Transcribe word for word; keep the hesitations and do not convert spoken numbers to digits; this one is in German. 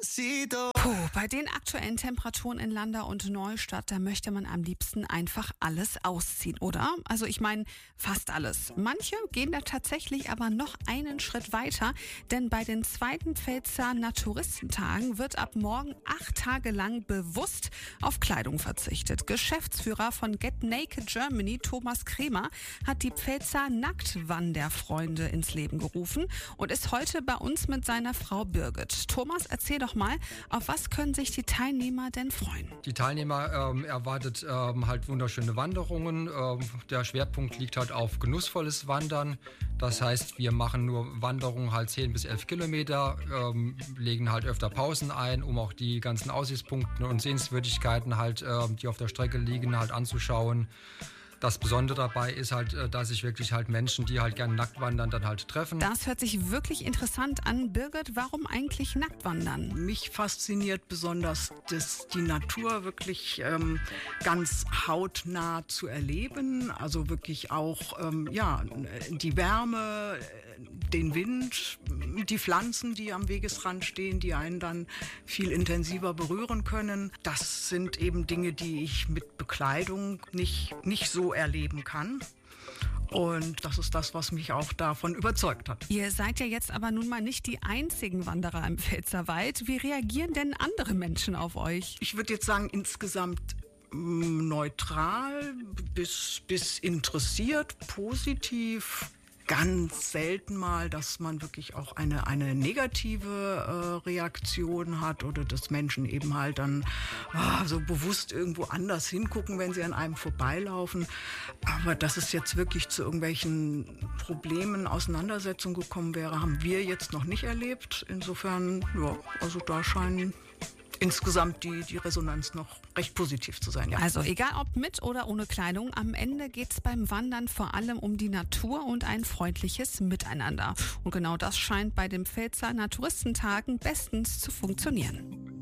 Despacito. Puh, bei den aktuellen Temperaturen in Landau und Neustadt, da möchte man am liebsten einfach alles ausziehen, oder? Also ich meine, fast alles. Manche gehen da tatsächlich aber noch einen Schritt weiter, denn bei den zweiten Pfälzer Naturistentagen wird ab morgen acht Tage lang bewusst auf Kleidung verzichtet. Geschäftsführer von Get Naked Germany, Thomas Kremer, hat die Pfälzer Nacktwanderfreunde ins Leben gerufen und ist heute bei uns mit seiner Frau Birgit. Thomas, erzähl doch mal, auf was können sich die Teilnehmer denn freuen? Die Teilnehmer ähm, erwartet ähm, halt wunderschöne Wanderungen. Ähm, der Schwerpunkt liegt halt auf genussvolles Wandern. Das heißt, wir machen nur Wanderungen halt zehn bis elf Kilometer, ähm, legen halt öfter Pausen ein, um auch die ganzen Aussichtspunkte und Sehenswürdigkeiten halt, ähm, die auf der Strecke liegen, halt anzuschauen. Das Besondere dabei ist halt, dass sich wirklich halt Menschen, die halt gerne nackt wandern, dann halt treffen. Das hört sich wirklich interessant an. Birgit, warum eigentlich nackt wandern? Mich fasziniert besonders, dass die Natur wirklich ähm, ganz hautnah zu erleben. Also wirklich auch ähm, ja, die Wärme, den Wind, die Pflanzen, die am Wegesrand stehen, die einen dann viel intensiver berühren können. Das sind eben Dinge, die ich mit Bekleidung nicht, nicht so erleben kann. Und das ist das, was mich auch davon überzeugt hat. Ihr seid ja jetzt aber nun mal nicht die einzigen Wanderer im Pfälzerwald. Wie reagieren denn andere Menschen auf euch? Ich würde jetzt sagen, insgesamt neutral bis, bis interessiert, positiv. Ganz selten mal, dass man wirklich auch eine, eine negative äh, Reaktion hat oder dass Menschen eben halt dann oh, so bewusst irgendwo anders hingucken, wenn sie an einem vorbeilaufen. Aber dass es jetzt wirklich zu irgendwelchen Problemen, Auseinandersetzungen gekommen wäre, haben wir jetzt noch nicht erlebt. Insofern, ja, also da scheinen insgesamt die, die Resonanz noch recht positiv zu sein. Ja. Also egal ob mit oder ohne Kleidung, am Ende geht's beim Wandern vor allem um die Natur und ein freundliches Miteinander. Und genau das scheint bei den Pfälzer Naturistentagen bestens zu funktionieren.